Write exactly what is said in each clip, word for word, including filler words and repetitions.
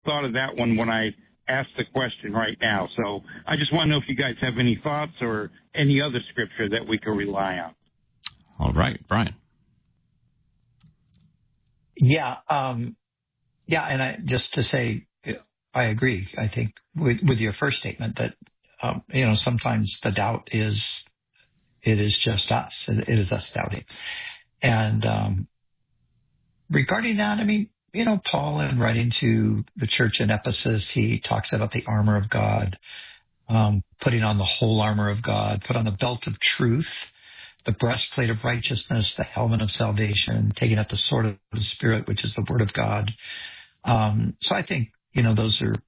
thought of that one when I asked the question right now. So I just want to know if you guys have any thoughts or any other scripture that we could rely on. All right, Brian. Yeah, um, yeah, and I, just to say, I agree. I think with, with your first statement that um, you know sometimes the doubt is it is just us. It, it is us doubting. And um, regarding that, I mean, you know, Paul, in writing to the church in Ephesus, he talks about the armor of God, um, putting on the whole armor of God, put on the belt of truth, the breastplate of righteousness, the helmet of salvation, taking up the sword of the Spirit, which is the word of God. Um, so I think, you know, those are,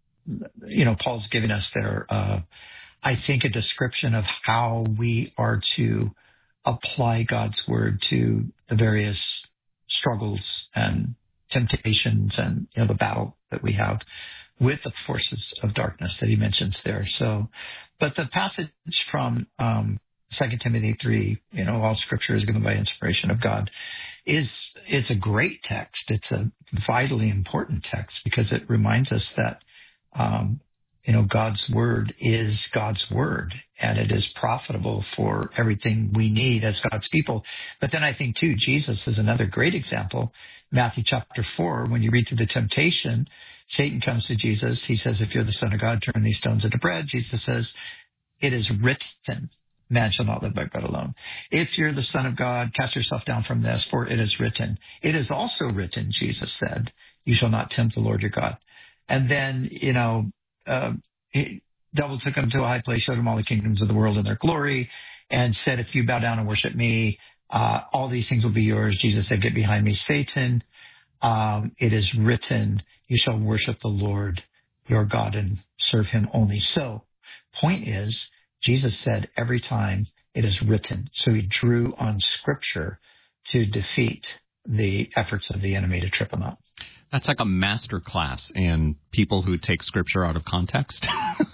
you know, Paul's giving us there, uh, I think, a description of how we are to apply God's word to the various struggles and temptations and, you know, the battle that we have with the forces of darkness that he mentions there. So, but the passage from, um, Second Timothy three, you know, all scripture is given by inspiration of God, is it's a great text. It's a vitally important text because it reminds us that, um, you know, God's word is God's word, and it is profitable for everything we need as God's people. But then I think, too, Jesus is another great example. Matthew chapter four, when you read through the temptation, Satan comes to Jesus. He says, if you're the Son of God, turn these stones into bread. Jesus says, it is written, man shall not live by bread alone. If you're the Son of God, cast yourself down from this, for it is written. It is also written, Jesus said, you shall not tempt the Lord your God. And then, you know, uh, he, devil took him to a high place, showed him all the kingdoms of the world and their glory, and said, if you bow down and worship me, uh, all these things will be yours. Jesus said, get behind me, Satan. Um, it is written, you shall worship the Lord your God and serve him only. So, point is, Jesus said every time it is written. So he drew on scripture to defeat the efforts of the enemy to trip him up. That's like a master class in people who take scripture out of context.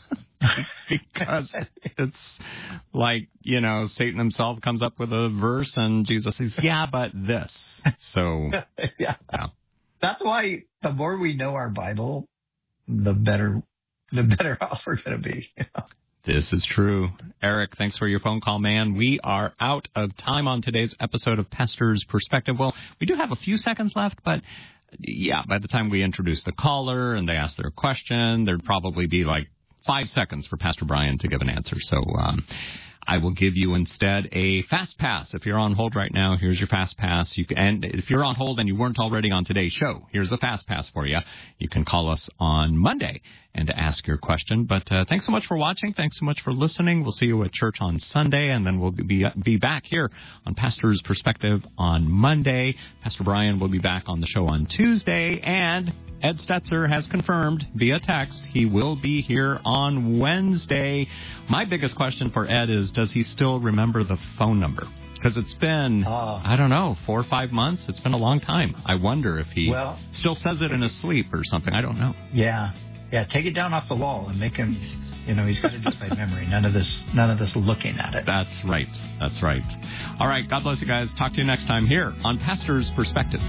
Because it's like, you know, Satan himself comes up with a verse and Jesus says, yeah, but this. So, yeah. yeah. That's why the more we know our Bible, the better, the better off we're going to be. You know? This is true. Eric, thanks for your phone call, man. We are out of time on today's episode of Pastor's Perspective. Well, we do have a few seconds left, but yeah, by the time we introduce the caller and they ask their question, there'd probably be like five seconds for Pastor Brian to give an answer. So um, I will give you instead a fast pass. If you're on hold right now, here's your fast pass. You can, and if you're on hold and you weren't already on today's show, here's a fast pass for you. You can call us on Monday and to ask your question. But uh, thanks so much for watching. Thanks so much for listening. We'll see you at church on Sunday, and then we'll be be back here on Pastor's Perspective on Monday. Pastor Brian will be back on the show on Tuesday, and Ed Stetzer has confirmed via text he will be here on Wednesday. My biggest question for Ed is, does he still remember the phone number? Because it's been, uh, I don't know, four or five months. It's been a long time. I wonder if he well, still says it in his sleep or something. I don't know. Yeah. Yeah, take it down off the wall and make him, you know, he's got to do it by memory. None of this, none of this looking at it. That's right. That's right. All right. God bless you guys. Talk to you next time here on Pastor's Perspective.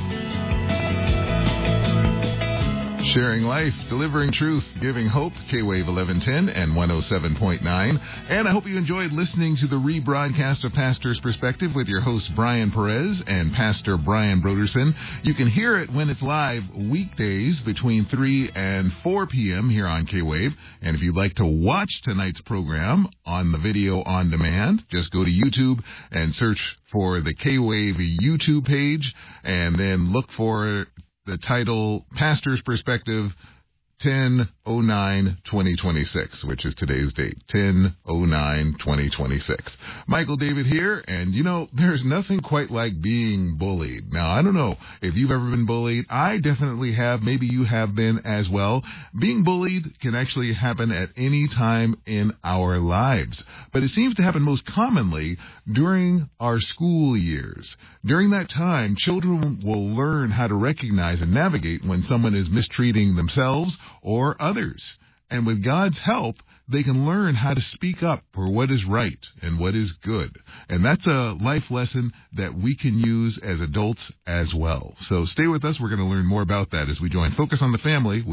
Sharing life, delivering truth, giving hope, K-Wave eleven ten and one oh seven point nine. And I hope you enjoyed listening to the rebroadcast of Pastor's Perspective with your hosts Brian Perez and Pastor Brian Broderson. You can hear it when it's live weekdays between three and four p.m. here on K-Wave. And if you'd like to watch tonight's program on the video on demand, just go to YouTube and search for the K-Wave YouTube page and then look for the title Pastor's Perspective ten oh nine twenty twenty-six, which is today's date, ten oh nine twenty twenty-six. Michael David here, and you know, there's nothing quite like being bullied. Now, I don't know if you've ever been bullied. I definitely have. Maybe you have been as well. Being bullied can actually happen at any time in our lives, but it seems to happen most commonly during our school years. During that time, children will learn how to recognize and navigate when someone is mistreating themselves or others. And with God's help, they can learn how to speak up for what is right and what is good. And that's a life lesson that we can use as adults as well. So stay with us. We're going to learn more about that as we join Focus on the Family.